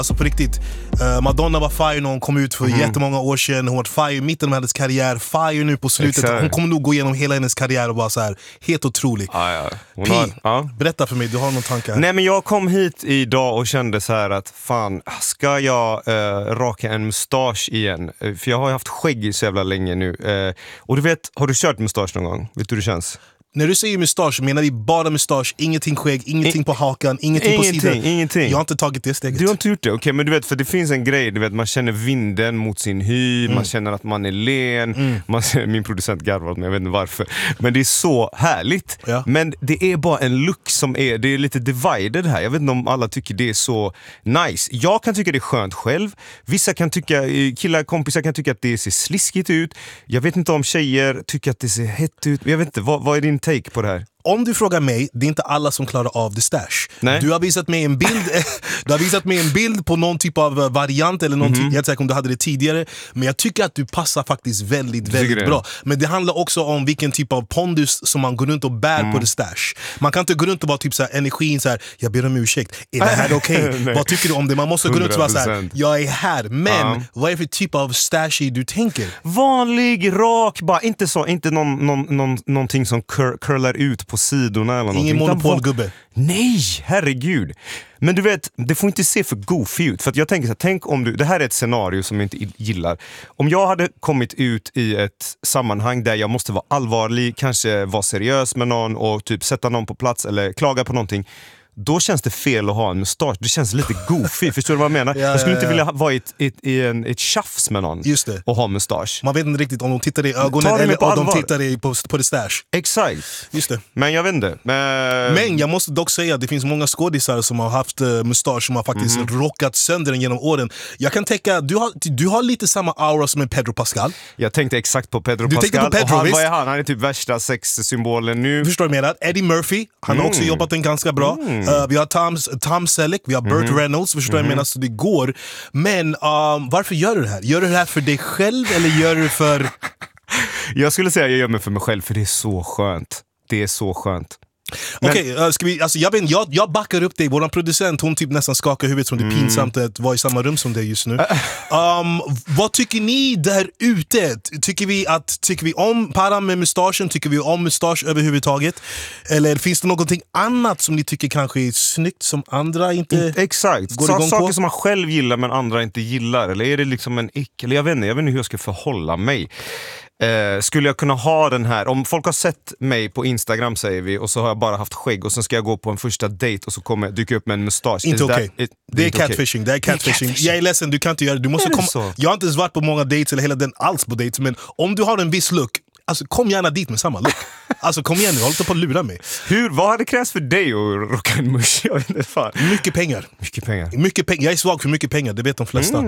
Alltså på riktigt, Madonna var fire när hon kom ut för jättemånga år sedan. Hon var fire i mitten av hennes karriär, fire nu på slutet. Hon kommer nog gå igenom hela hennes karriär och vara så här helt otrolig. Berätta för mig, du har någon tankar? Nej, men jag kom hit idag och kände så här att fan, ska jag raka en mustasch igen? För jag har haft skägg så jävla länge nu. Och du vet, har du kört mustasch någon gång? Vet du hur det känns? När du säger mustasch menar vi bara mustasch, ingenting skägg, ingenting på hakan, ingenting på sidan. Ingenting. Jag har inte tagit det steget. Du har inte gjort det? Okej, men du vet, för det finns en grej, du vet, man känner vinden mot sin hy, man känner att man är len, min producent garvat men jag vet inte varför. Men det är så härligt. Ja. Men det är bara en look som är, det är lite divided här. Jag vet inte om alla tycker det är så nice. Jag kan tycka det är skönt själv. Vissa kan tycka, killar, kompisar kan tycka att det ser sliskigt ut. Jag vet inte om tjejer tycker att det ser hett ut. Jag vet inte, vad är din take på det här? Om du frågar mig, det är inte alla som klarar av the stash. Nej. Du har visat mig en bild du har visat mig en bild på någon typ av variant eller någon jag vet inte om du hade det tidigare, men jag tycker att du passar faktiskt väldigt bra. Men det handlar också om vilken typ av pondus som man går runt och bär på the stash. Man kan inte gå runt och vara typ så här, energin så här, jag ber om ursäkt, är det här okej? Vad tycker du om det? Man måste gå runt och vara så här, jag är här. Men vad är det för typ av stash du tänker? Vanlig, rak, bara inte så, inte någonting som curlar ut på sidorna eller någonting. Ingen monopolgubbe. Nej, herregud. Men du vet, det får inte se för goofy ut. För att jag tänker så här, tänk om du, det här är ett scenario som jag inte gillar. Om jag hade kommit ut i ett sammanhang där jag måste vara allvarlig, kanske vara seriös med någon och typ sätta någon på plats eller klaga på någonting, då känns det fel att ha en mustasch. Det känns lite goofy, förstår du vad jag menar? Jag skulle inte vilja vara i ett tjafs med någon. Just det. Och ha mustasch. Man vet inte riktigt om de tittar i ögonen eller om de tittar på det stash. Exakt. Just det. Men jag vet inte. Men jag måste dock säga att det finns många skådisar som har haft mustasch som har faktiskt rockat sönder den genom åren. Jag kan tänka, du har lite samma aura som en Pedro Pascal. Jag tänkte exakt på Pedro Pascal. Tänkte på Pedro, och vad är han? Han är typ värsta sexsymbolen nu. Förstår du menar? Eddie Murphy, han har också jobbat den ganska bra. Vi har Tom Selleck, vi har Burt Reynolds, förstår jag menar, så det går. Men varför gör du det här? Gör du det här för dig själv eller gör du det för... Jag skulle säga att jag gör mig för mig själv, för det är så skönt. Det är så skönt. Okej, jag backar upp dig. Vår producent, hon typ nästan skakar huvudet som det är pinsamt att vara i samma rum som dig just nu. Vad tycker ni där ute? Tycker vi om Param med mustaschen? Tycker vi om mustasch överhuvudtaget? Eller finns det någonting annat som ni tycker kanske är snyggt som andra inte exakt. går igång på? Saker som man själv gillar men andra inte gillar. Eller är det liksom en ick? Eller jag vet inte hur jag ska förhålla mig. Skulle jag kunna ha den här, om folk har sett mig på Instagram säger vi, och så har jag bara haft skägg och sen ska jag gå på en första dejt och så kommer jag dyka upp med en mustasch. Inte okej. Det är catfishing. Det är catfishing. Jag är ledsen, du kan inte göra det. Du måste komma. Jag har inte ens varit på många dates eller hela den alls på dates, men om du har en viss look, alltså kom gärna dit med samma look. Alltså kom igen nu, håll inte på att lura mig. Vad hade krävts för dig att rocka en musch? Jag vet inte fan. Mycket pengar. Jag är svag för mycket pengar, det vet de flesta.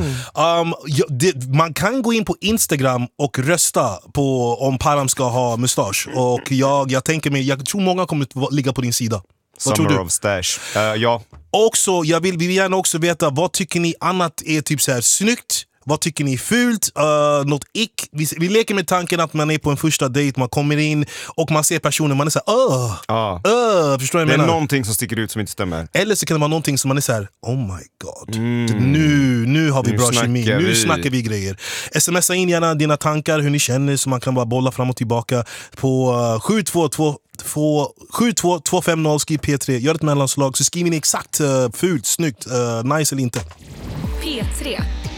Man kan gå in på Instagram och rösta på om Param ska ha mustasch. Och jag tänker mig, jag tror många kommer att ligga på din sida. Vad tror du? Summer of stash. Ja. Också, vi vill gärna också veta, vad tycker ni annat är typ så här snyggt? Vad tycker ni är fult? Något ick? Vi leker med tanken att man är på en första dejt, man kommer in och man ser personen, man är såhär förstår jag det är menar? Någonting som sticker ut som inte stämmer. Eller så kan det vara någonting som man är såhär, oh my god, nu har vi bra kemi, nu snackar vi grejer. Smsa in gärna dina tankar, hur ni känner, så man kan bara bolla fram och tillbaka på 72250, skriv P3, gör ett mellanslag, så skriver ni exakt fult, snyggt, nice eller inte. P3